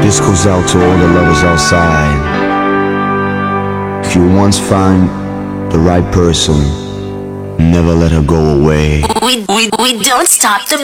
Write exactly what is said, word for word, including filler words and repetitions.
This goes out to all the lovers outside. If you once find the right person, never let her go away. We, we, we don't stop the